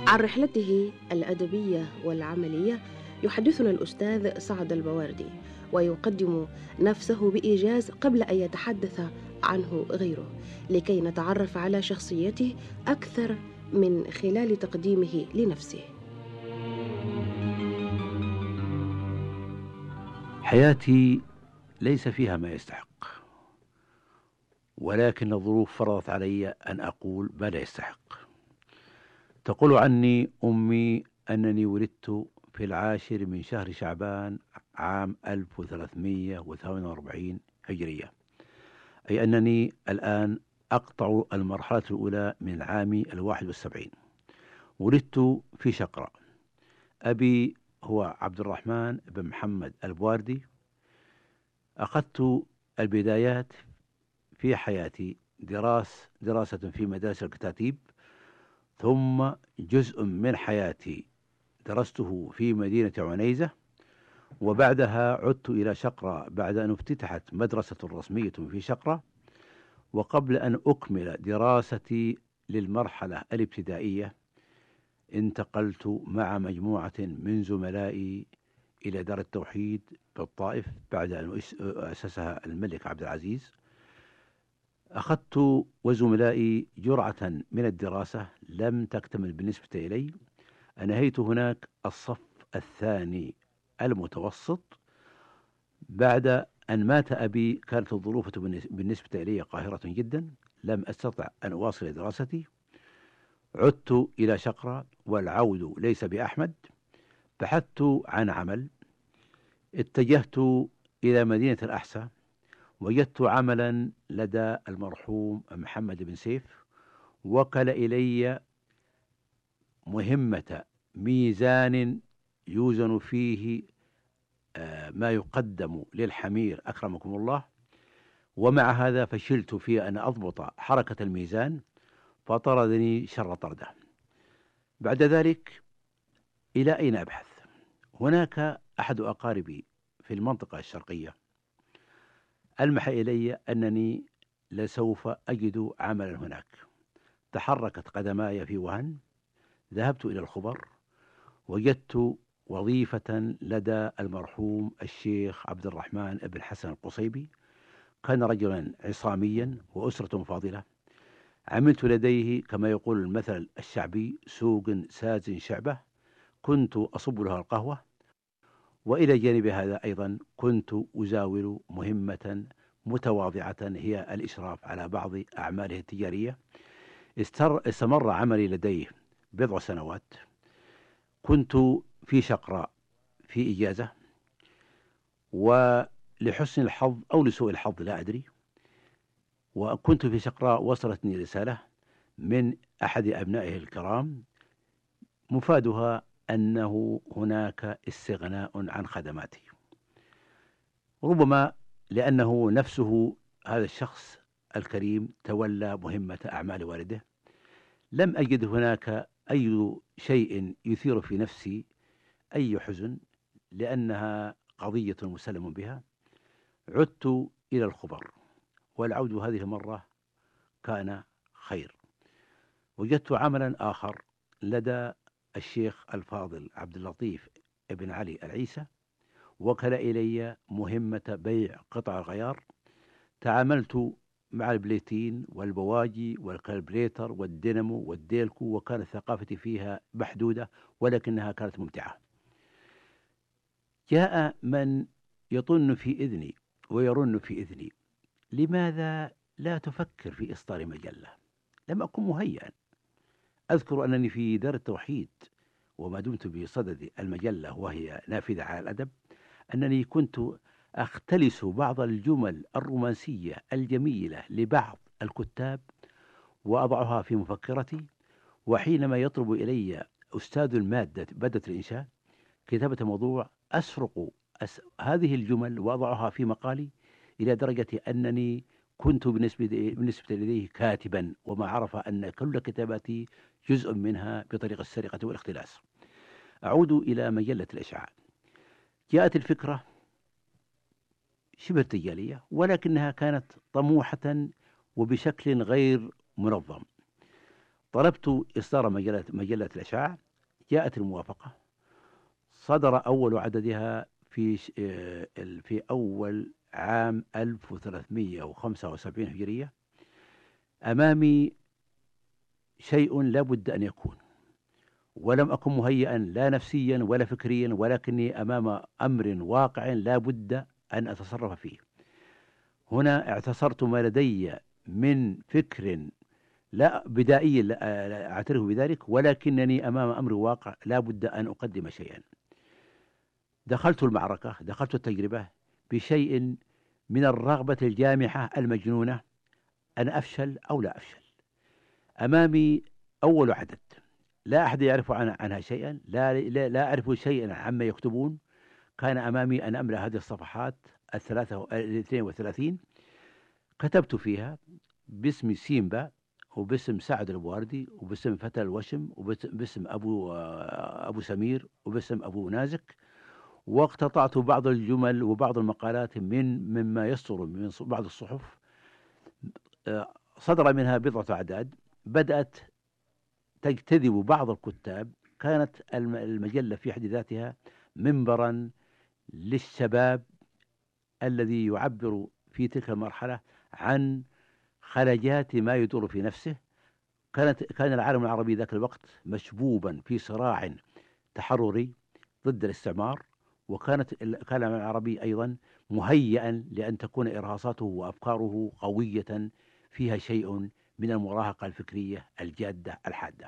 عن رحلته الأدبية والعملية يحدثنا الأستاذ سعد البواردي، ويقدم نفسه بإيجاز قبل أن يتحدث عنه غيره، لكي نتعرف على شخصيته أكثر من خلال تقديمه لنفسه. حياتي ليس فيها ما يستحق، ولكن الظروف فرضت علي أن أقول ما لا يستحق. تقول عني أمي أنني ولدت في 10 من شهر شعبان عام 1348 هجرية، أي أنني الآن أقطع المرحلة الأولى من عام 71. ولدت في شقرة. أبي هو عبد الرحمن بن محمد البواردي. أخذت البدايات في حياتي دراسة في مدارس الكتاتيب، ثم جزء من حياتي درسته في مدينة عنيزة، وبعدها عدت إلى شقرة بعد أن افتتحت مدرسة رسمية في شقرة. وقبل أن أكمل دراستي للمرحلة الابتدائية انتقلت مع مجموعة من زملائي إلى دار التوحيد بالطائف بعد أن أسسها الملك عبد العزيز. أخذت وزملائي جرعة من الدراسة لم تكتمل بالنسبة إلي. أنهيت هناك الصف الثاني المتوسط. بعد أن مات أبي كانت الظروف بالنسبة إلي قاهرة جدا، لم أستطع أن أواصل دراستي. عدت إلى شقرة، والعود ليس بأحمد. بحثت عن عمل، اتجهت إلى مدينة الأحساء، وجدت عملا لدى المرحوم محمد بن سيف، وكل إلي مهمة ميزان يوزن فيه ما يقدم للحمير أكرمكم الله. ومع هذا فشلت في أن أضبط حركة الميزان، فطردني شر طرده. بعد ذلك إلى أين أبحث؟ هناك أحد أقاربي في المنطقة الشرقية ألمح إلي أنني لسوف أجد عملا هناك. تحركت قدماي في وهن، ذهبت إلى الخبر، وجدت وظيفة لدى المرحوم الشيخ عبد الرحمن بن حسن القصيبي. كان رجلا عصاميا وأسرة فاضلة. عملت لديه كما يقول المثل الشعبي سوق ساز شعبة، كنت أصب لها القهوة، وإلى جانب هذا أيضا كنت أزاول مهمة متواضعة هي الإشراف على بعض أعماله التجارية. استمر عملي لديه بضع سنوات. كنت في شقراء في إجازة، ولحسن الحظ أو لسوء الحظ لا أدري، وكنت في شقراء وصلتني رسالة من أحد أبنائه الكرام مفادها أنه هناك استغناء عن خدماتي. ربما لأنه نفسه هذا الشخص الكريم تولى مهمة أعمال والده، لم أجد هناك أي شيء يثير في نفسي أي حزن، لأنها قضية مسلم بها. عدت إلى الخبر، والعود هذه المرة كان خير. وجدت عملا آخر لدى الشيخ الفاضل عبد اللطيف ابن علي العيسى، وكل إلي مهمة بيع قطع الغيار. تعاملت مع البليتين والبواجي والكالبريتر والدينامو والديلكو، وكانت ثقافتي فيها محدودة ولكنها كانت ممتعة. جاء من يطن في إذني ويرن في إذني: لماذا لا تفكر في إصدار مجلة؟ لم أكن مهيئا. أذكر أنني في دار التوحيد وما دمت بصدد المجلة وهي نافذة على الأدب، أنني كنت أختلس بعض الجمل الرومانسية الجميلة لبعض الكتاب وأضعها في مفكرتي، وحينما يطلب إلي أستاذ مادة الإنشاء كتابة موضوع أسرق هذه الجمل وأضعها في مقالي، إلى درجة أنني كنت بالنسبة لديه كاتبا، وما عرف أن كل كتاباتي جزء منها بطريقة السرقة والاختلاس. أعود إلى مجلة الإشعاع. جاءت الفكرة شبه ارتجالية، ولكنها كانت طموحة وبشكل غير منظم. طلبت إصدار مجلة الإشعاع، جاءت الموافقة. صدر أول عددها في أول عام 1375 هجرية. أمامي شيء لا بد أن يكون، ولم أكن مهيئا لا نفسيا ولا فكريا، ولكني أمام أمر واقع لا بد أن أتصرف فيه. هنا اعتصرت ما لدي من فكر لا بدائي، لا أعترف بذلك، ولكنني أمام أمر واقع لا بد أن أقدم شيئا. دخلت المعركة، دخلت التجربة بشيء من الرغبة الجامحة المجنونة أن أفشل أو لا أفشل. أمامي أول عدد لا أحد يعرف عنها شيئا، لا أعرف شيئا عما يكتبون. كان أمامي أن أملأ هذه الصفحات 32. كتبت فيها باسم سيمبا، وباسم سعد البواردي، وباسم فتى الوشم، وباسم أبو سمير، وباسم أبو نازك. واقتطعت بعض الجمل وبعض المقالات مما يصدر من بعض الصحف. صدر منها بضعة أعداد. بدأت تجتذب بعض الكتاب. كانت المجلة في حد ذاتها منبرا للشباب الذي يعبر في تلك المرحلة عن خلجات ما يدور في نفسه. كان العالم العربي ذاك الوقت مشبوبا في صراع تحرري ضد الاستعمار، كان العالم العربي أيضا مهيئا لأن تكون إرهاصاته وأفكاره قوية فيها شيء من المراهقة الفكرية الجادة الحادة.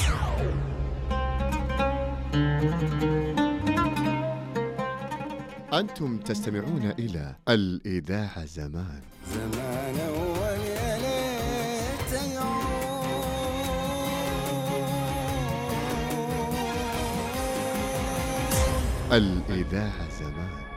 أنتم تستمعون إلى الإذاعة زمان أول يا ليت الإذاعة زمان.